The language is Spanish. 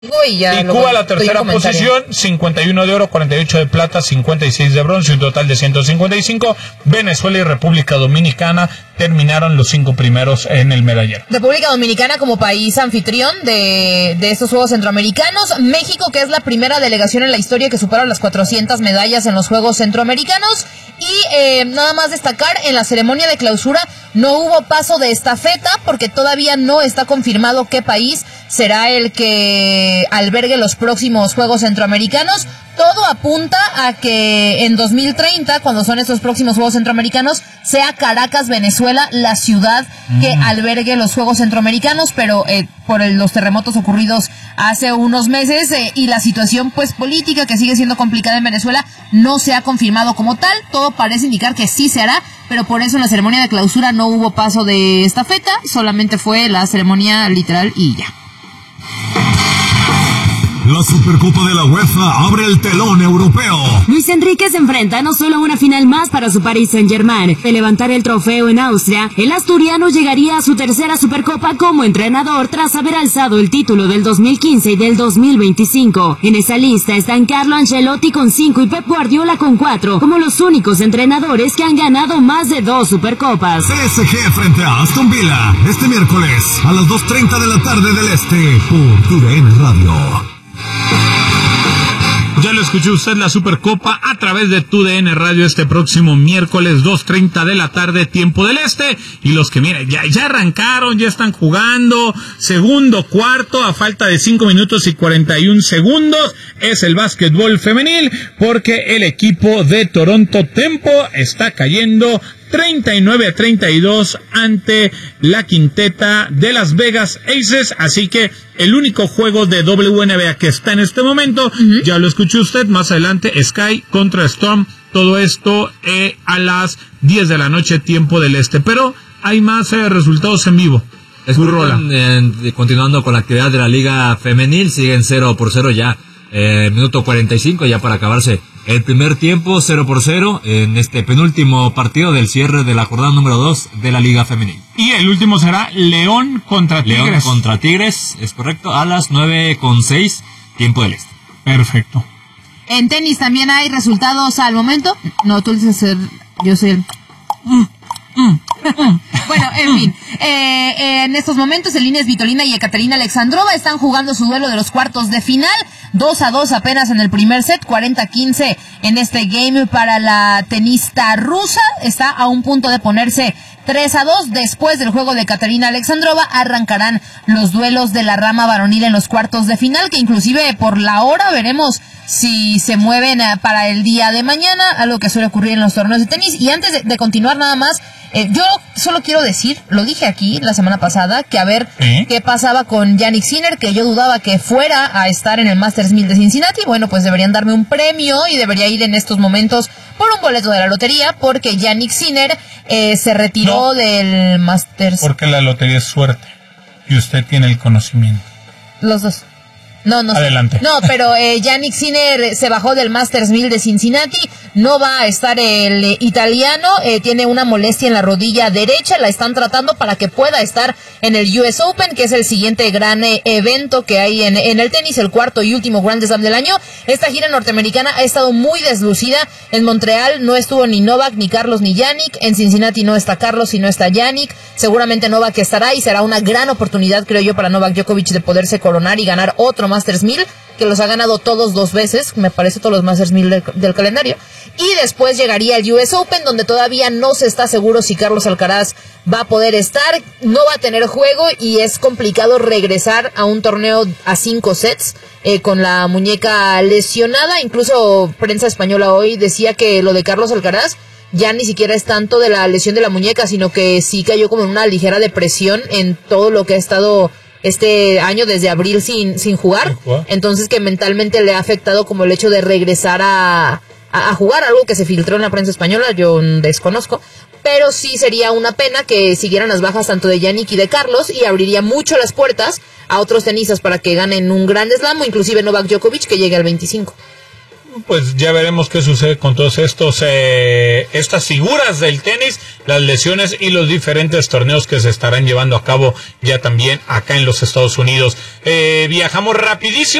Y Cuba la tercera posición, 51 de oro, 48 de plata, 56 de bronce, un total de 155. Venezuela y República Dominicana terminaron los 5 primeros en el medallero. República Dominicana como país anfitrión de estos Juegos Centroamericanos. México, que es la primera delegación en la historia que supera las 400 medallas en los Juegos Centroamericanos. Y nada más destacar, en la ceremonia de clausura no hubo paso de estafeta porque todavía no está confirmado qué país será el que albergue los próximos Juegos Centroamericanos. Todo apunta a que en 2030, cuando son estos próximos Juegos Centroamericanos, sea Caracas, Venezuela, la ciudad que albergue los Juegos Centroamericanos, pero por los terremotos ocurridos hace unos meses y la situación pues política que sigue siendo complicada en Venezuela no se ha confirmado como tal. Todo parece indicar que sí se hará, pero por eso en la ceremonia de clausura no hubo paso de estafeta, solamente fue la ceremonia literal y ya. La Supercopa de la UEFA abre el telón europeo. Luis Enrique se enfrenta no solo a una final más para su Paris Saint-Germain. De levantar el trofeo en Austria, el asturiano llegaría a su tercera Supercopa como entrenador tras haber alzado el título del 2015 y del 2025. En esa lista están Carlo Ancelotti con 5 y Pep Guardiola con 4, como los únicos entrenadores que han ganado más de 2 Supercopas. PSG frente a Aston Villa, este miércoles a las 2:30 de la tarde del Este, por TUDN Radio. Ya lo escuchó usted, la Supercopa a través de TUDN Radio este próximo miércoles 2:30 de la tarde, tiempo del Este. Y los que, miren, ya arrancaron, ya están jugando. Segundo cuarto, a falta de 5 minutos y 41 segundos, es el básquetbol femenil, porque el equipo de Toronto Tempo está cayendo 39-32 ante la quinteta de Las Vegas Aces, así que el único juego de WNBA que está en este momento, ya lo escuchó usted, más adelante Sky contra Storm, todo esto a las 10 de la noche, tiempo del Este, pero hay más resultados en vivo. Continuando con la actividad de la Liga Femenil, siguen 0-0 ya, minuto 45 ya para acabarse el primer tiempo, 0-0 en este penúltimo partido del cierre de la jornada número 2 de la Liga Femenil. Y el último será León contra Tigres. León contra Tigres, es correcto, a las 9:06, tiempo del Este. Perfecto. En tenis también hay resultados al momento. No, tú dices ser, yo soy el... Bueno, en fin, en estos momentos el Inés Vitolina y Ekaterina Alexandrova están jugando su duelo de los cuartos de final, 2-2 apenas en el primer set, 40-15 en este game para la tenista rusa, está a un punto de ponerse 3-2, después del juego de Ekaterina Alexandrova arrancarán los duelos de la rama varonil en los cuartos de final, que inclusive por la hora veremos si se mueven para el día de mañana, algo que suele ocurrir en los torneos de tenis. Y antes de continuar nada más, yo solo quiero decir, lo dije aquí la semana pasada, que a ver qué pasaba con Jannik Sinner, que yo dudaba que fuera a estar en el Masters 1000 de Cincinnati. Bueno, pues deberían darme un premio y debería ir en estos momentos por un boleto de la lotería, porque Jannik Sinner se retiró del Masters. Porque la lotería es suerte y usted tiene el conocimiento. Los dos. No adelante. No, pero Jannik Sinner se bajó del Masters 1000 de Cincinnati, no va a estar el italiano, tiene una molestia en la rodilla derecha, la están tratando para que pueda estar en el US Open, que es el siguiente gran evento que hay en el tenis, el cuarto y último Grand Slam del año. Esta gira norteamericana ha estado muy deslucida. En Montreal no estuvo ni Novak, ni Carlos, ni Jannik. En Cincinnati no está Carlos y no está Jannik. Seguramente Novak estará y será una gran oportunidad, creo yo, para Novak Djokovic de poderse coronar y ganar otro Masters 1000, que los ha ganado todos 2 veces, me parece, todos los Masters 1000 del calendario. Y después llegaría el US Open, donde todavía no se está seguro si Carlos Alcaraz va a poder estar, no va a tener juego y es complicado regresar a un torneo a 5 sets con la muñeca lesionada. Incluso prensa española hoy decía que lo de Carlos Alcaraz ya ni siquiera es tanto de la lesión de la muñeca, sino que sí cayó como en una ligera depresión en todo lo que ha estado este año desde abril sin jugar, entonces que mentalmente le ha afectado como el hecho de regresar a jugar, algo que se filtró en la prensa española, yo desconozco, pero sí sería una pena que siguieran las bajas tanto de Jannik y de Carlos y abriría mucho las puertas a otros tenistas para que ganen un Grand Slam o inclusive Novak Djokovic que llegue al 25. pues ya veremos qué sucede con todos estas figuras del tenis, las lesiones y los diferentes torneos que se estarán llevando a cabo ya también acá en los Estados Unidos. Viajamos rapidísimo